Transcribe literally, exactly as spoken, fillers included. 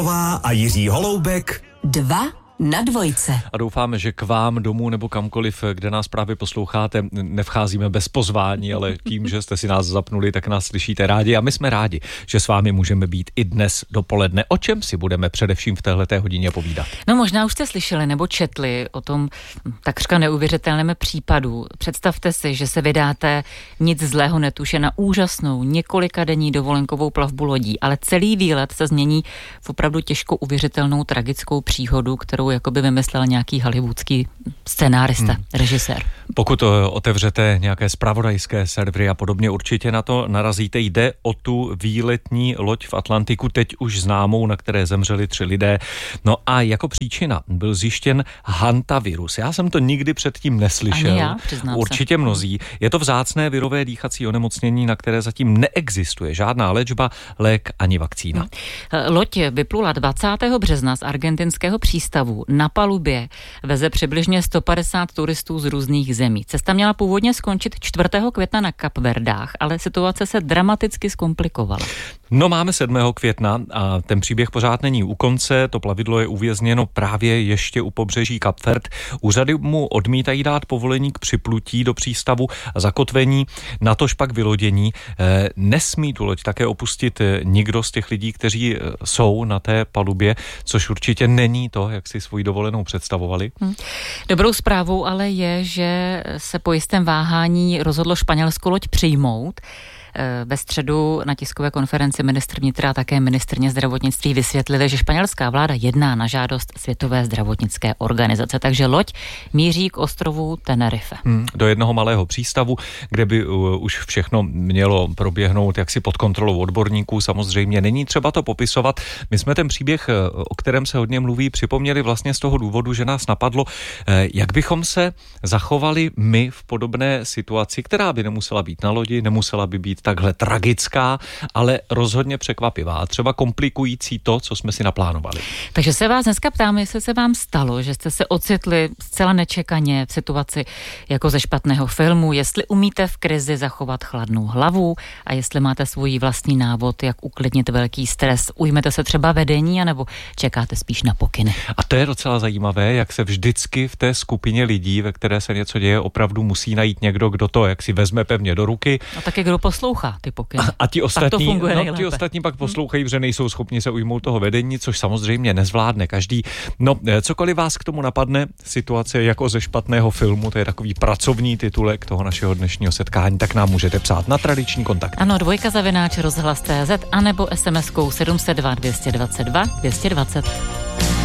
A Jiří Holoubek. Dva na dvojce. A doufáme, že k vám domů nebo kamkoliv, kde nás právě posloucháte, nevcházíme bez pozvání, ale tím, že jste si nás zapnuli, tak nás slyšíte rádi a my jsme rádi, že s vámi můžeme být i dnes dopoledne. O čem si budeme především v téhleté hodině povídat? No možná už jste slyšeli nebo četli o tom takřka neuvěřitelném případu. Představte si, že se vydáte nic zlého netuše na úžasnou několikadenní dovolenkovou plavbu lodí, ale celý výlet se změní v opravdu těžko uvěřitelnou tragickou příhodu, kterou jakoby vymyslel nějaký hollywoodský scenárista, hmm. režisér. Pokud otevřete nějaké zpravodajské servery a podobně, určitě na to narazíte. Jde o tu výletní loď v Atlantiku, teď už známou, na které zemřeli tři lidé. No a jako příčina byl zjištěn hantavirus. Já jsem to nikdy předtím neslyšel. Ani já, přiznám určitě se. mnozí. Je to vzácné virové dýchací onemocnění, na které zatím neexistuje žádná léčba, lék ani vakcína. Loď vyplula dvacátého března z argentinského přístavu. Na palubě veze přibližně sto padesát turistů z různých zemí. Cesta měla původně skončit čtvrtého května na Kapverdách, ale situace se dramaticky zkomplikovala. No máme sedmého května a ten příběh pořád není u konce. To plavidlo je uvězněno právě ještě u pobřeží Kapverd. Úřady mu odmítají dát povolení k připlutí do přístavu a zakotvení, natož pak vylodění. E, nesmí tu loď také opustit nikdo z těch lidí, kteří jsou na té palubě, což určitě není to, jak si svoji dovolenou představovali. Hmm. Dobrou zprávou ale je, že se po jistém váhání rozhodlo Španělsko loď přijmout. Ve středu na tiskové konferenci ministr vnitra a také ministryně zdravotnictví vysvětlili, že španělská vláda jedná na žádost Světové zdravotnické organizace, takže loď míří k ostrovu Tenerife. Hmm, do jednoho malého přístavu, kde by uh, už všechno mělo proběhnout jaksi pod kontrolou odborníků. Samozřejmě není třeba to popisovat. My jsme ten příběh, o kterém se hodně mluví, připomněli vlastně z toho důvodu, že nás napadlo, eh, jak bychom se zachovali my v podobné situaci, která by nemusela být na lodi, nemusela by být takhle tragická, ale rozhodně překvapivá a třeba komplikující to, co jsme si naplánovali. Takže se vás dneska ptáme, jestli se vám stalo, že jste se ocitli zcela nečekaně v situaci jako ze špatného filmu, jestli umíte v krizi zachovat chladnou hlavu a jestli máte svůj vlastní návod, jak uklidnit velký stres. Ujmete se třeba vedení, anebo čekáte spíš na pokyny. A to je docela zajímavé, jak se vždycky v té skupině lidí, ve které se něco děje, opravdu musí najít někdo, kdo to jak si vezme pevně do ruky. A také kdo poslouchá ty pokyny. A, a ti ostatní, no, ti hmm. ostatní pak poslouchají, že nejsou schopni se ujmout toho vedení, což samozřejmě nezvládne každý. No, cokoliv vás k tomu napadne, situace jako ze špatného filmu, to je takový pracovní titulek toho našeho dnešního setkání, tak nám můžete psát na tradiční kontakt. Ano, dvojka zavináč rozhlas tečka cé zet anebo es em eskou sedm set dva dvě dvacet dva dvě dvacet.